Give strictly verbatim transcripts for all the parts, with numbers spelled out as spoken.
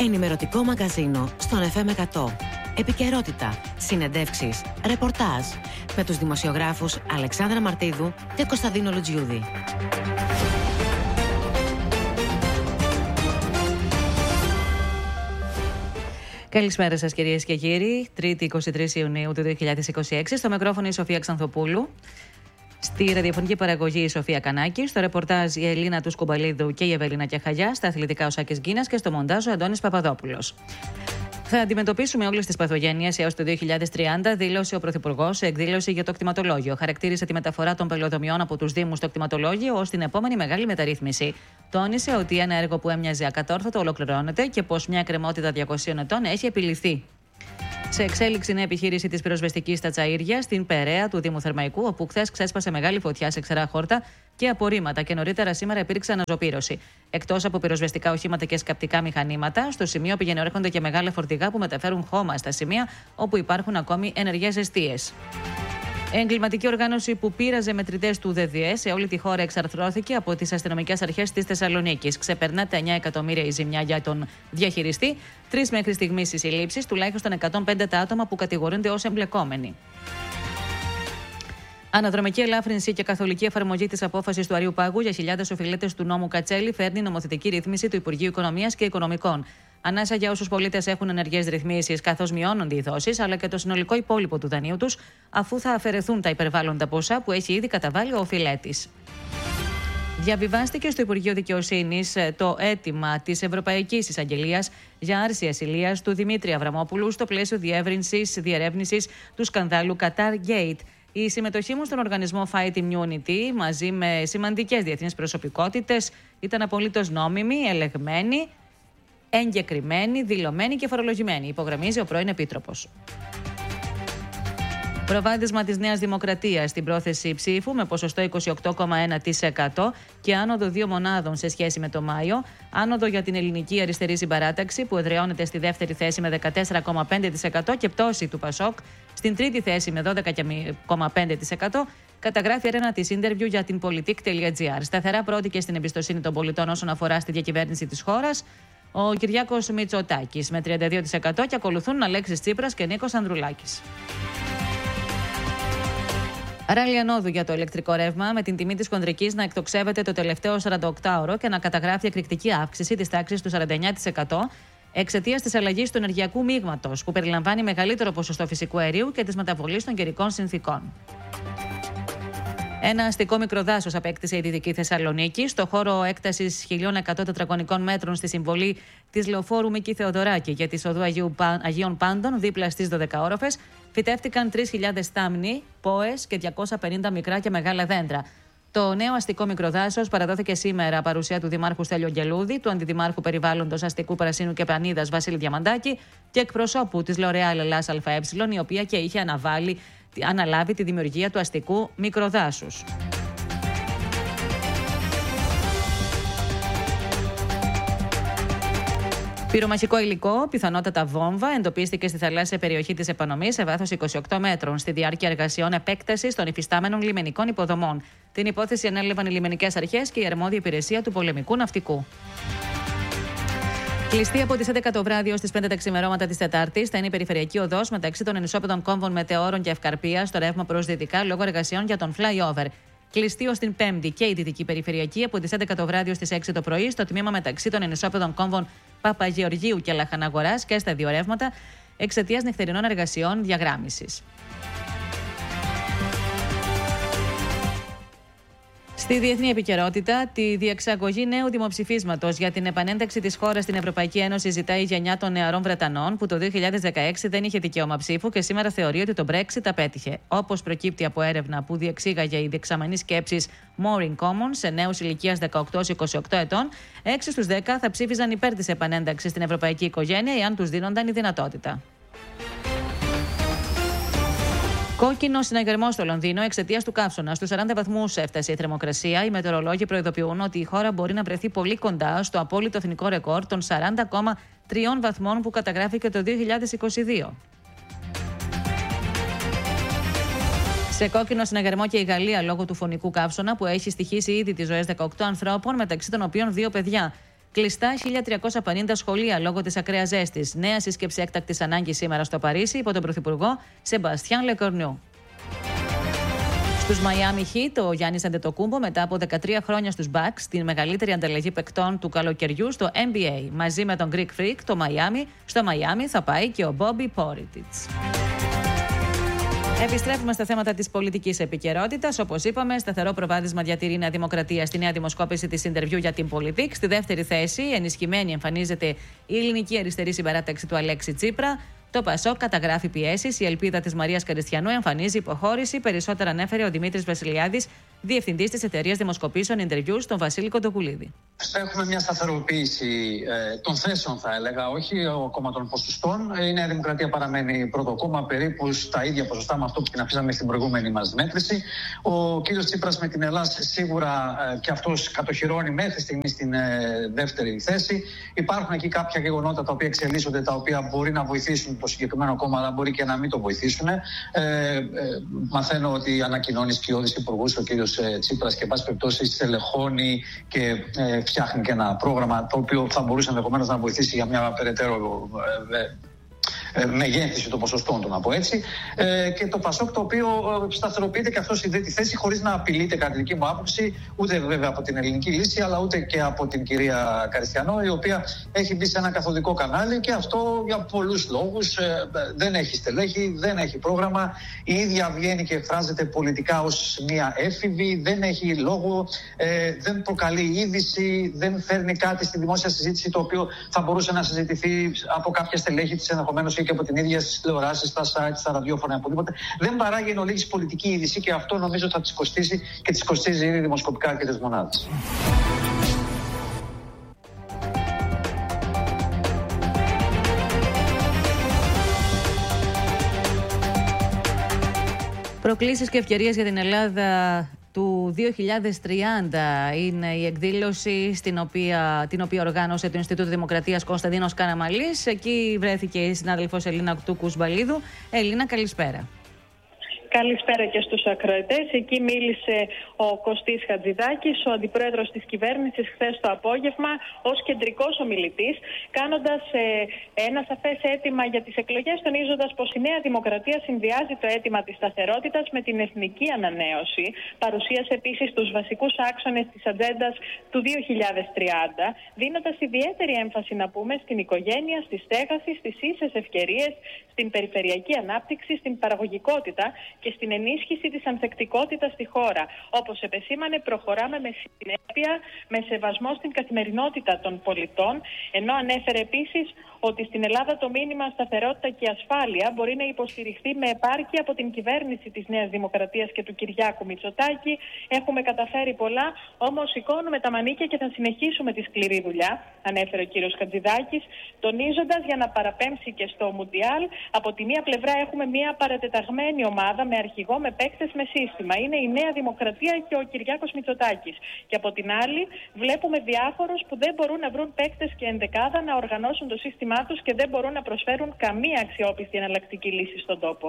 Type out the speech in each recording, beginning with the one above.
Ενημερωτικό μαγκαζίνο στον εφ εμ εκατό. Επικαιρότητα, συνεντεύξεις, ρεπορτάζ με τους δημοσιογράφους Αλεξάνδρα Μαρτίδου και Κωνσταντίνο Λουτζιούδη. Καλησπέρα σας κυρίες και κύριοι. Τρίτη εικοστή τρίτη Ιουνίου του δύο χιλιάδες είκοσι έξι. Στο μικρόφωνο η Σοφία Ξανθοπούλου. Στη ραδιοφωνική παραγωγή η Σοφία Κανάκη. Στο ρεπορτάζ η Ελίνα του Σκουμπαλίδου και η Ευελίνα Κιαχαγιά. Στα αθλητικά ο Σάκης Γκίνας και στο μοντάζ ο Αντώνης Παπαδόπουλος. Θα αντιμετωπίσουμε όλες τις παθογένειες έως το δύο χιλιάδες τριάντα, δήλωσε ο Πρωθυπουργός σε εκδήλωση για το κτηματολόγιο. Χαρακτήρισε τη μεταφορά των πελοδομιών από τους Δήμους στο κτηματολόγιο ως την επόμενη μεγάλη μεταρρύθμιση. Τόνισε ότι ένα έργο που έμοιαζε ακατόρθωτο ολοκληρώνεται και πως μια εκκρεμότητα διακοσίων ετών έχει επιληθεί. Σε εξέλιξη νέα επιχείρηση της πυροσβεστικής στα Τσαΐρια, στην Περαία του Δήμου Θερμαϊκού, όπου χθες ξέσπασε μεγάλη φωτιά σε ξερά χόρτα και απορρίμματα και νωρίτερα σήμερα υπήρξε αναζωπήρωση. Εκτός από πυροσβεστικά οχήματα και σκαπτικά μηχανήματα, στο σημείο πηγαίνουν και μεγάλα φορτηγά που μεταφέρουν χώμα στα σημεία όπου υπάρχουν ακόμη ενεργές εστίες. Εγκληματική οργάνωση που πείραζε μετρητές του ΔΔΕ σε όλη τη χώρα εξαρθρώθηκε από τις αστυνομικές αρχές της Θεσσαλονίκης. Ξεπερνά τα εννιά εκατομμύρια η ζημιά για τον διαχειριστή. Τρεις μέχρι στιγμής οι συλλήψεις, τουλάχιστον εκατόν πέντε τα άτομα που κατηγορούνται ως εμπλεκόμενοι. Αναδρομική ελάφρυνση και καθολική εφαρμογή της απόφασης του Αριού Πάγου για χιλιάδες οφειλέτες του νόμου Κατσέλη φέρνει νομοθετική ρύθμιση του Υπουργείου Οικονομίας και Οικονομικών. Ανάσα για όσους πολίτες έχουν ενεργές ρυθμίσεις, καθώς μειώνονται οι δόσεις, αλλά και το συνολικό υπόλοιπο του δανείου τους, αφού θα αφαιρεθούν τα υπερβάλλοντα ποσά που έχει ήδη καταβάλει ο οφειλέτης. Διαβιβάστηκε στο Υπουργείο Δικαιοσύνης το αίτημα της Ευρωπαϊκής Εισαγγελίας για άρση ασυλίας του Δημήτρη Αβραμόπουλου στο πλαίσιο διεύρυνσης διερεύνησης του σκανδάλου Qatar Gate. Η συμμετοχή μου στον οργανισμό Fight Immunity μαζί με σημαντικές διεθνείς προσωπικότητες ήταν απολύτως νόμιμη, ελεγμένη, εγκεκριμένη, δηλωμένη και φορολογημένη, υπογραμμίζει ο πρώην Επίτροπος. Προβάδισμα της Νέας Δημοκρατίας στην πρόθεση ψήφου με ποσοστό είκοσι οκτώ κόμμα ένα τοις εκατό και άνοδο δύο μονάδων σε σχέση με το Μάιο. Άνοδο για την Ελληνική Αριστερή Συμπαράταξη που εδραιώνεται στη δεύτερη θέση με δεκατέσσερα κόμμα πέντε τοις εκατό και πτώση του Πασόκ στην τρίτη θέση με δώδεκα κόμμα πέντε τοις εκατό. Καταγράφει έρευνα της Interview για την Politik.gr. Σταθερά πρώτη και στην εμπιστοσύνη των πολιτών όσον αφορά στη διακυβέρνηση της χώρας ο Κυριάκος Μητσοτάκης με τριάντα δύο τοις εκατό και ακολουθούν Αλέξης Τσίπρας και Νίκος Ανδρουλάκης. Ράλι ανόδου για το ηλεκτρικό ρεύμα, με την τιμή της χονδρικής να εκτοξεύεται το τελευταίο σαρανταοκτάωρο και να καταγράφει εκρηκτική αύξηση της τάξης του σαράντα εννιά τοις εκατό εξαιτίας της αλλαγής του ενεργειακού μείγματος, που περιλαμβάνει μεγαλύτερο ποσοστό φυσικού αερίου και της μεταβολής των καιρικών συνθήκων. Ένα αστικό μικροδάσος απέκτησε η Δυτική Θεσσαλονίκη. Στο χώρο έκτασης χίλια εκατό τετραγωνικών μέτρων στη συμβολή της λεωφόρου Μίκη Θεοδωράκη και της οδού Αγίου, Αγίων Πάντων, δίπλα στις δωδεκαόροφες, φυτεύτηκαν τρεις χιλιάδες στάμνοι, πόες και διακόσια πενήντα μικρά και μεγάλα δέντρα. Το νέο αστικό μικροδάσος παραδόθηκε σήμερα παρουσία του Δημάρχου Στέλιο Αγγελούδη, του Αντιδημάρχου Περιβάλλοντος Αστικού Πρασίνου και Πανίδας Βασίλη Διαμαντάκη και εκπροσώπου της L'Oréal Ελλάς ΑΕ, η οποία και είχε αναβάλει αναλάβει τη δημιουργία του αστικού μικροδάσους. Πυρομαχικό υλικό, πιθανότατα βόμβα, εντοπίστηκε στη θαλάσσια περιοχή της Επανομής σε βάθος είκοσι οκτώ μέτρων στη διάρκεια εργασιών επέκτασης των υφιστάμενων λιμενικών υποδομών. Την υπόθεση ανέλαβαν οι λιμενικές αρχές και η αρμόδια υπηρεσία του πολεμικού ναυτικού. Κλειστή από τις έντεκα το βράδυ ως τις πέντε τα ξημερώματα της Τετάρτης θα είναι η περιφερειακή οδός μεταξύ των ενισόπεδων κόμβων Μετεώρων και Ευκαρπίας στο ρεύμα προς δυτικά λόγω εργασιών για τον flyover. Κλειστή ως την Πέμπτη και η δυτική περιφερειακή από τις έντεκα το βράδυ ως τις έξι το πρωί στο τμήμα μεταξύ των ενισόπεδων κόμβων Παπαγεωργίου και Λαχαναγοράς και στα δύο ρεύματα εξαιτίας νυχτερινών εργασιών διαγράμμισης. Στη διεθνή επικαιρότητα, τη διεξαγωγή νέου δημοψηφίσματος για την επανένταξη της χώρας στην Ευρωπαϊκή Ένωση ζητάει η γενιά των νεαρών Βρετανών που το δύο χιλιάδες δεκαέξι δεν είχε δικαίωμα ψήφου και σήμερα θεωρεί ότι το Brexit απέτυχε. Όπως προκύπτει από έρευνα που διεξήγαγε η δεξαμενή σκέψης More in Common σε νέους ηλικίας δεκαοκτώ έως είκοσι οκτώ ετών, έξι στους δέκα θα ψήφιζαν υπέρ της επανένταξης στην ευρωπαϊκή οικογένεια εάν τους δίνονταν η δυνατότητα. Κόκκινο συναγερμό στο Λονδίνο εξαιτίας του καύσωνα. Στους σαράντα βαθμούς έφτασε η θερμοκρασία. Οι μετεωρολόγοι προειδοποιούν ότι η χώρα μπορεί να βρεθεί πολύ κοντά στο απόλυτο εθνικό ρεκόρ των σαράντα κόμμα τρία βαθμών που καταγράφηκε το δύο χιλιάδες είκοσι δύο. Σε κόκκινο συναγερμό και η Γαλλία λόγω του φωνικού καύσωνα που έχει στοιχήσει ήδη τις ζωές δεκαοκτώ ανθρώπων, μεταξύ των οποίων δύο παιδιά. Κλειστά χίλια τριακόσια πενήντα σχολεία λόγω της ακραίας ζέστης. Νέα σύσκεψη έκτακτης ανάγκης σήμερα στο Παρίσι υπό τον Πρωθυπουργό Σεμπαστιάν Λεκορνιού. Στους Miami Heat, ο Γιάννης Αντετοκούμπο μετά από δεκατρία χρόνια στους Bucks, την μεγαλύτερη ανταλλαγή παικτών του καλοκαιριού στο N B A. Μαζί με τον Greek Freak, το Miami, στο Miami θα πάει και ο Bobby Portis. Επιστρέφουμε στα θέματα της πολιτικής επικαιρότητας. Όπως είπαμε, σταθερό προβάδισμα διατηρεί η Νέα Δημοκρατία στη νέα δημοσκόπηση της Interview για την Politics. Στη δεύτερη θέση, ενισχυμένη, εμφανίζεται η ελληνική αριστερή συμπαράταξη του Αλέξη Τσίπρα. Το ΠΑΣΟΚ καταγράφει πιέσεις. Η ελπίδα της Μαρίας Καριστιανού εμφανίζει υποχώρηση. Περισσότερα ανέφερε ο Δημήτρης Βασιλιάδης, διευθυντής της εταιρείας δημοσκοπήσεων Interview, στον Βασίλη Κοντοκουλίδη. Έχουμε μια σταθεροποίηση ε, των θέσεων, θα έλεγα, όχι ακόμα των ποσοστών. Η Νέα Δημοκρατία παραμένει πρώτο κόμμα, περίπου στα ίδια ποσοστά με αυτό που την αφήσαμε στην προηγούμενη μας μέτρηση. Ο κύριος Τσίπρας με την Ελλάδα σίγουρα ε, και αυτός κατοχυρώνει μέχρι στιγμή στην ε, δεύτερη θέση. Υπάρχουν εκεί κάποια γεγονότα τα οποία εξελίσσονται, τα οποία μπορεί να βοηθήσουν το συγκεκριμένο κόμμα, αλλά μπορεί και να μην το βοηθήσουν. Ε, ε, μαθαίνω ότι ανακοινώνει σκιώδης υπουργούς ο κύριος Τσίπρας και, εν πάση περιπτώσει, στελεχώνει και ε, φτιάχνει και ένα πρόγραμμα το οποίο θα μπορούσε ενδεχομένως να βοηθήσει για μια περαιτέρω ε, ε, ε, μεγέθυνση των ποσοστών του, να πω έτσι. Ε, και το ΠΑΣΟΚ, το οποίο ε, σταθεροποιείται και αυτό στη τρίτη θέση, χωρίς να απειλείται, κατά τη δική μου άποψη, ούτε βέβαια από την ελληνική λύση, αλλά ούτε και από την κυρία Καριστιανό, η οποία έχει μπει σε ένα καθοδικό κανάλι και αυτό για πολλούς λόγους. Ε, δεν έχει στελέχη, δεν έχει πρόγραμμα. Η ίδια βγαίνει και εκφράζεται πολιτικά ως μια έφηβη, δεν έχει λόγο, ε, δεν προκαλεί είδηση, δεν φέρνει κάτι στη δημόσια συζήτηση το οποίο θα μπορούσε να συζητηθεί από κάποια στελέχη της ενδεχομένως και από την ίδια στις τηλεοράσεις, στα site, στα ραδιόφωνα, οπουδήποτε. Δεν παράγει εν ολίγης πολιτική είδηση και αυτό νομίζω θα της κοστίσει και της κοστίζει ήδη δημοσκοπικά αρκετές μονάδες. Προκλήσεις και ευκαιρίες για την Ελλάδα του δύο χιλιάδες τριάντα είναι η εκδήλωση στην οποία, την οποία οργάνωσε το Ινστιτούτο Δημοκρατίας Κωνσταντίνος Καραμαλής. Εκεί βρέθηκε η συνάδελφος Ελίνα του Κουσμπαλίδου. Ελίνα, καλησπέρα. Καλησπέρα και στους ακροατές. Εκεί μίλησε ο Κωστής Χατζηδάκης, ο αντιπρόεδρος της κυβέρνησης, χθες το απόγευμα, ως κεντρικός ομιλητής, κάνοντας ε, ένα σαφές αίτημα για τις εκλογές, τονίζοντας πως η Νέα Δημοκρατία συνδυάζει το αίτημα της σταθερότητας με την εθνική ανανέωση. Παρουσίασε επίσης τους βασικούς άξονες της ατζέντας του δύο χιλιάδες τριάντα, δίνοντας ιδιαίτερη έμφαση, να πούμε, στην οικογένεια, στη στέγαση, στις ίσες ευκαιρίες, στην περιφερειακή ανάπτυξη, στην παραγωγικότητα και στην ενίσχυση της ανθεκτικότητας στη χώρα. Όπως επεσήμανε, προχωράμε με συνέπεια, με σεβασμό στην καθημερινότητα των πολιτών, ενώ ανέφερε επίσης ότι στην Ελλάδα το μήνυμα σταθερότητα και ασφάλεια μπορεί να υποστηριχθεί με επάρκεια από την κυβέρνηση της Νέας Δημοκρατίας και του Κυριάκου Μητσοτάκη. Έχουμε καταφέρει πολλά, όμως σηκώνουμε τα μανίκια και θα συνεχίσουμε τη σκληρή δουλειά, ανέφερε ο κύριος Χατζηδάκης, τονίζοντας, για να παραπέμψει και στο Μουντιάλ, από τη μία πλευρά έχουμε μια παρατεταγμένη ομάδα με αρχηγό, με παίκτες, με σύστημα. Είναι η Νέα Δημοκρατία και ο Κυριάκος Μητσοτάκης. Και από την άλλη βλέπουμε διάφορους που δεν μπορούν να βρουν παίκτες και ενδεκάδα να οργανώσουν το σύστημά τους και δεν μπορούν να προσφέρουν καμία αξιόπιστη εναλλακτική λύση στον τόπο.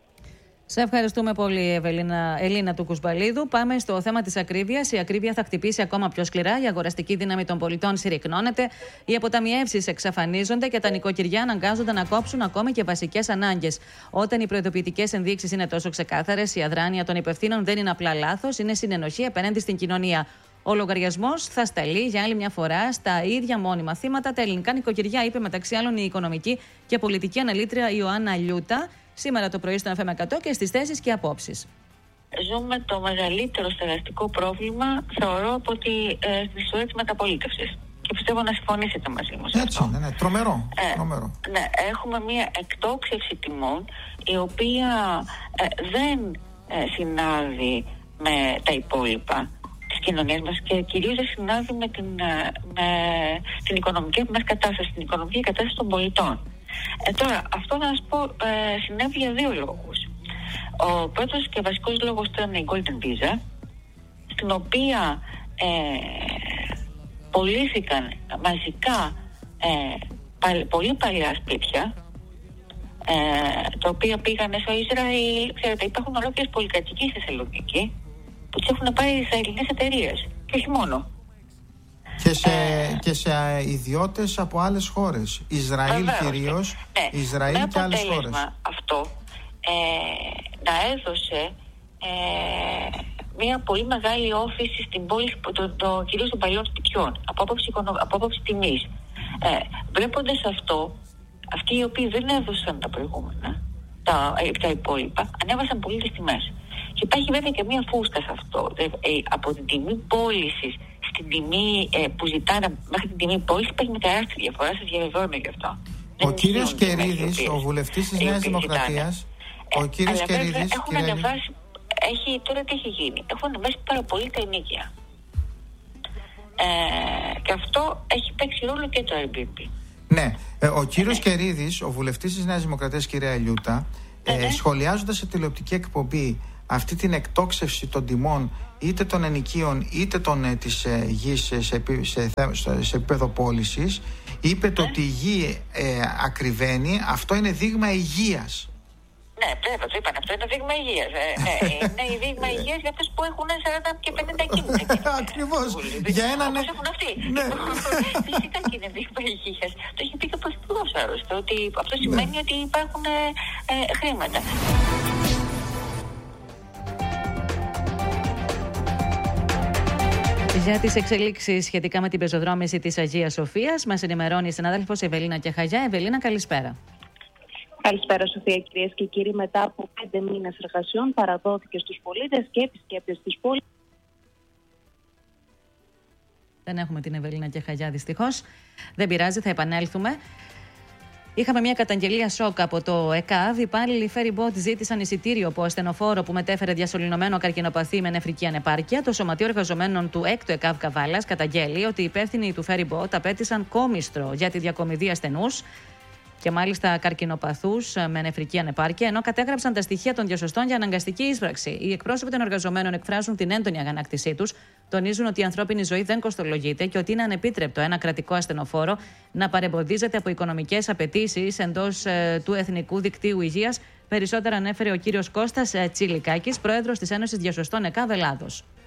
Σε ευχαριστούμε πολύ, Ευελίνα, Ελίνα του Κουσμπαλίδου. Πάμε στο θέμα της ακρίβειας. Η ακρίβεια θα χτυπήσει ακόμα πιο σκληρά. Η αγοραστική δύναμη των πολιτών συρρυκνώνεται. Οι αποταμιεύσεις εξαφανίζονται και τα νοικοκυριά αναγκάζονται να κόψουν ακόμη και βασικές ανάγκες. Όταν οι προειδοποιητικές ενδείξεις είναι τόσο ξεκάθαρες, η αδράνεια των υπευθύνων δεν είναι απλά λάθος, είναι συνενοχή απέναντι στην κοινωνία. Ο λογαριασμός θα σταλεί για άλλη μια φορά στα ίδια μόνιμα θύματα, τα ελληνικά νοικοκυριά, είπε μεταξύ άλλων η οικονομική και πολιτική αναλήτρια Ιωάννα Λιούτα σήμερα το πρωί στον εφ εμ εκατό και στις θέσεις και απόψεις. Ζούμε το μεγαλύτερο στεγαστικό πρόβλημα, θεωρώ, από τη, ε, στην ιστορία της μεταπολίτευσης. Και πιστεύω να συμφωνήσετε μαζί μου σε Έτσι, αυτό. Ναι, ναι, τρομερό. Ε, τρομερό. Ναι, έχουμε μια εκτόξευση τιμών η οποία ε, δεν ε, συνάδει με τα υπόλοιπα της κοινωνίας μας και κυρίως δεν συνάδει με την, με την οικονομική μας κατάσταση, την οικονομική κατάσταση των πολιτών. Ε, τώρα, αυτό να σας πω ε, συνέβη για δύο λόγους. Ο πρώτος και βασικός λόγος ήταν η Golden Visa, στην οποία ε, πωλήθηκαν μαζικά ε, πα, πολύ παλιά σπίτια, ε, τα οποία πήγανε στο Ισραήλ. Ξέρετε, υπάρχουν ολόκληρες πολυκατοικίες στη Θεσσαλονίκη που τις έχουν πάρει οι Ισραηλινές εταιρείες και όχι μόνο. Και σε, ε, και σε ιδιώτες από άλλες χώρες. Ισραήλ κυρίως, ναι, Ισραήλ με και άλλες χώρες. Αυτό ε, να έδωσε ε, μια πολύ μεγάλη όφηση στην πόλη, το, το, κυρίως των παλιών σπιτιών, από άποψη, από άποψη τιμής. Ε, βλέποντας αυτό, αυτοί οι οποίοι δεν έδωσαν τα προηγούμενα, τα, τα υπόλοιπα, ανέβασαν πολύ τις τιμές. Και υπάρχει βέβαια και μια φούσκα σε αυτό. Ε, ε, από την τιμή πώλησης στην τιμή ε, που ζητάνε μέχρι την τιμή πώληση υπάρχει μια τεράστια διαφορά, σας διαβεβαιώνω γι' αυτό. Ο κύριος Κερίδης, ο βουλευτής της Νέας Δημοκρατίας, ε, ο κύριος Κερίδης, έχουν ανεβάσει, έχει, τώρα τι έχει γίνει, έχουν ανεβάσει πάρα πολύ τα ενοίκια. Ε, και αυτό έχει παίξει ρόλο και το Airbnb. Ναι, ε, ο κύριος ναι. Κερίδης, ο βουλευτής της Νέας Δημοκρατίας, κυρία Ελιούτα, ε, ναι. σχολιάζοντας σε τηλεοπτική εκπομπή αυτή την εκτόξευση των τιμών είτε των ενοικίων είτε των, ε, της ε, γης σε, σε, σε, σε, σε επίπεδο πώλησης, είπε το ότι η γη ε, ακριβένει, αυτό είναι δείγμα υγείας. Ναι, βέβαια, το είπαν. Αυτό είναι δείγμα υγείας. Ε, ναι, είναι δείγμα υγείας για αυτούς που έχουν σαράντα και πενήντα κίνητα. Ακριβώς. Για έναν. Όπως έχουν αυτοί. Φυσικά και είναι δείγμα υγείας. Το έχει πει και ο Πρωθυπουργός άλλωστε, ότι αυτό σημαίνει ότι υπάρχουν χρήματα. Για τις εξελίξεις σχετικά με την πεζοδρόμηση της Αγίας Σοφίας μας ενημερώνει η συνάδελφος Ευελίνα Κεχαγιά. Ευελίνα, καλησπέρα. Καλησπέρα, Σοφία, κυρίες και κύριοι. Μετά από πέντε μήνες εργασιών, παραδόθηκε στους πολίτες και επισκέπτες της πόλης. Δεν έχουμε την Ευελίνα Κεχαγιά, δυστυχώς. Δεν πειράζει, θα επανέλθουμε. Είχαμε μια καταγγελία σοκ από το ΕΚΑΒ. Οι υπάλληλοι Ferryboat ζήτησαν εισιτήριο από ασθενοφόρο που μετέφερε διασωληνωμένο καρκινοπαθή με νεφρική ανεπάρκεια. Το Σωματείο Εργαζομένων του έκτου ΕΚΑΒ Καβάλας καταγγέλει ότι οι υπεύθυνοι του Ferryboat απέτησαν κόμιστρο για τη διακομιδή ασθενούς και μάλιστα καρκινοπαθούς με νεφρική ανεπάρκεια, ενώ κατέγραψαν τα στοιχεία των διασωστών για αναγκαστική εισπράξη. Οι εκπρόσωποι των εργαζομένων εκφράζουν την έντονη αγανάκτησή τους, τονίζουν ότι η ανθρώπινη ζωή δεν κοστολογείται και ότι είναι ανεπίτρεπτο ένα κρατικό ασθενοφόρο να παρεμποδίζεται από οικονομικές απαιτήσεις εντός ε, του Εθνικού Δικτύου Υγείας. Περισσότερα ανέφερε ο κύριος Κώστας ε, Τσιλικάκης, πρόεδρος της Ένωσης Διασωστών ΕΚΑΒ Ελλάδος.